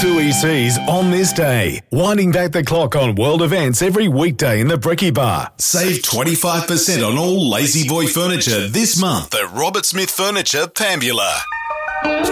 Tui Seas on this day. Winding back the clock on world events every weekday in the Bricky Bar. Save 25% on all Lazy Boy furniture this month at Robert Smith Furniture, Pambula.